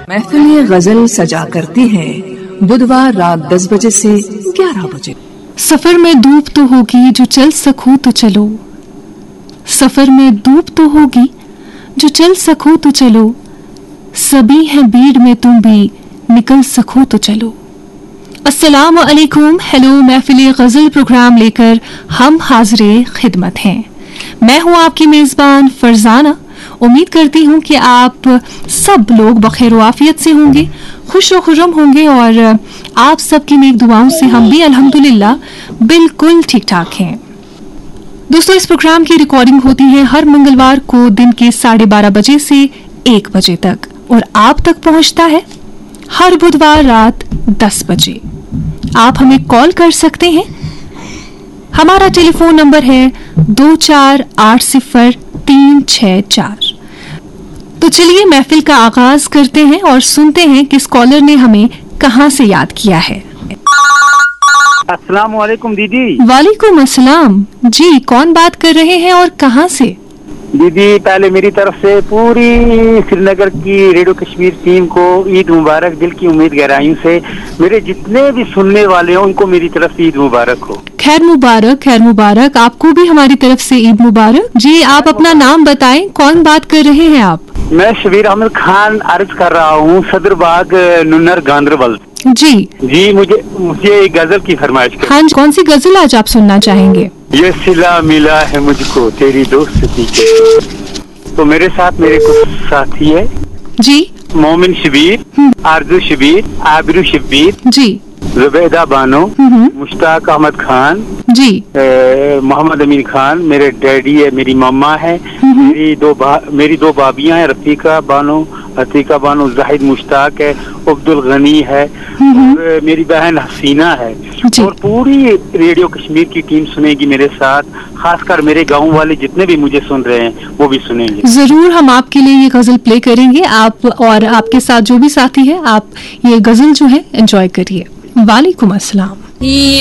महफिल गजल सजा करती हैं बुधवार रात 10 बजे से 11 बजे। सफर में धूप तो होगी जो चल सको तो चलो, सफर में धूप तो होगी जो चल सको तो चलो, सभी हैं भीड़ में तुम भी निकल सको तो चलो। अस्सलाम अलैकुम, हेलो, महफिल गजल प्रोग्राम लेकर हम हाजिर खिदमत हैं। मैं हूं आपकी मेजबान फरजाना। उम्मीद करती हूं कि आप सब लोग बखैर आफियत से होंगे, खुश व खुर्रम होंगे और आप सबकी नेक दुआओं से हम भी अल्हम्दुलिल्लाह बिल्कुल ठीक ठाक हैं। दोस्तों, इस प्रोग्राम की रिकॉर्डिंग होती है हर मंगलवार को दिन के 12:30 बजे से 1 बजे तक और आप तक पहुंचता है हर बुधवार रात 10 बजे। आप हमें कॉल कर सकते हैं। हमारा टेलीफोन नंबर है 2480-364। तो चलिए महफिल का आगाज करते हैं और सुनते हैं किस कॉलर ने हमें कहां से याद किया है। अस्सलाम वालेकुम दीदी। वालेकुम अस्सलाम जी, कौन बात कर रहे हैं और कहां से? दीदी, पहले मेरी तरफ से पूरी श्रीनगर की रेडियो कश्मीर टीम को ईद मुबारक। दिल की उम्मीद गहराइयों से मेरे जितने भी सुनने वाले हैं उनको मेरी तरफ से ईद मुबारक हो। खैर मुबारक, खैर मुबारक। आपको भी हमारी तरफ से ईद मुबारक। जी, आप अपना नाम बताएं, कौन बात कर रहे हैं आप? मैं शबीर अहमद खान अर्ज कर रहा हूँ, सदरबाग नुन्नर गांधरबल। जी, मुझे एक गजल की फरमाइश कर। हाँ, कौन सी गजल आज आप सुनना चाहेंगे? ये सिला मिला है मुझको तेरी दोस्ती के, तो मेरे साथ मेरे कुछ साथी है जी। मोमिन शबीर, आरजू शबीर, आबिरू शबीर जी, जुबैदा बानो, मुश्ताक अहमद खान जी, मोहम्मद अमीन खान, मेरे डैडी है, मेरी मम्मा है, मेरी दो भाभियां हैं, रफीका बानो, जाहिद मुश्ताक है, अब्दुल गनी है और मेरी बहन हसीना है। और पूरी रेडियो कश्मीर की टीम सुनेगी मेरे साथ, खासकर मेरे गांव वाले जितने भी मुझे सुन रहे हैं वो भी सुनेंगे। जरूर हम आपके लिए ये गजल प्ले करेंगे। आप और आपके साथ जो भी साथी है, आप ये गजल जो है एंजॉय करिए। वालेकुम अस्सलाम।